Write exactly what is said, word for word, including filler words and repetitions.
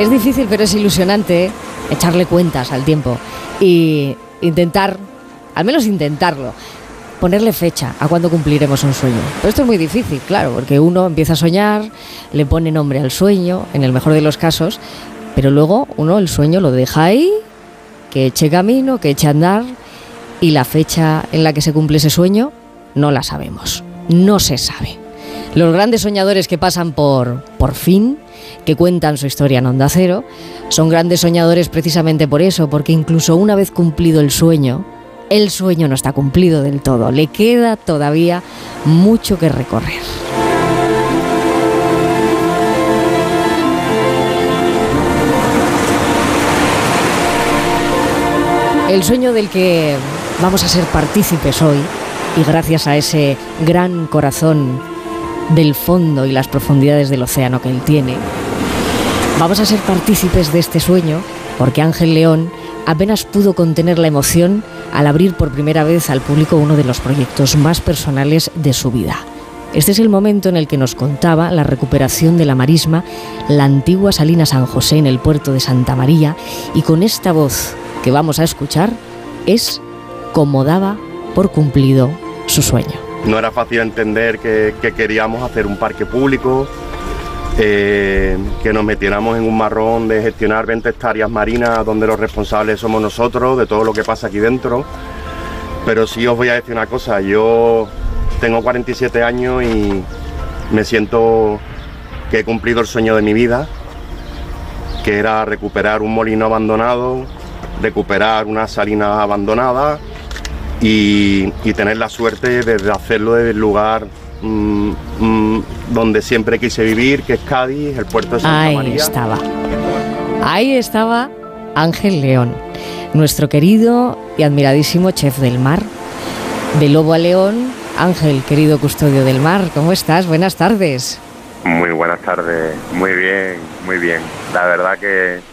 Es difícil, pero es ilusionante, ¿eh? Echarle cuentas al tiempo y intentar, al menos intentarlo, ponerle fecha a cuándo cumpliremos un sueño. Pero esto es muy difícil, claro, porque uno empieza a soñar, le pone nombre al sueño, en el mejor de los casos, pero luego uno el sueño lo deja ahí, que eche camino, que eche a andar, y la fecha en la que se cumple ese sueño no la sabemos, no se sabe. Los grandes soñadores que pasan por, por fin, que cuentan su historia en Onda Cero, son grandes soñadores precisamente por eso, porque incluso una vez cumplido el sueño, el sueño no está cumplido del todo, le queda todavía mucho que recorrer. El sueño del que vamos a ser partícipes hoy, y gracias a ese gran corazón del fondo y las profundidades del océano que él tiene, vamos a ser partícipes de este sueño porque Ángel León apenas pudo contener la emoción al abrir por primera vez al público uno de los proyectos más personales de su vida. Este es el momento en el que nos contaba la recuperación de la marisma, la antigua Salina San José en el puerto de Santa María, y con esta voz que vamos a escuchar es como daba por cumplido su sueño. No era fácil entender que, que queríamos hacer un parque público, eh, que nos metiéramos en un marrón de gestionar veinte hectáreas marinas donde los responsables somos nosotros, de todo lo que pasa aquí dentro. Pero sí os voy a decir una cosa, yo tengo cuarenta y siete años y me siento que he cumplido el sueño de mi vida, que era recuperar un molino abandonado, recuperar una salina abandonada y, y tener la suerte de hacerlo desde el lugar mmm, mmm, donde siempre quise vivir, que es Cádiz, el puerto de Santa Ahí María. Ahí estaba, ahí estaba Ángel León, nuestro querido y admiradísimo chef del mar. De lobo a león, Ángel, querido custodio del mar, ¿cómo estás? Buenas tardes. Muy buenas tardes, muy bien, muy bien. La verdad que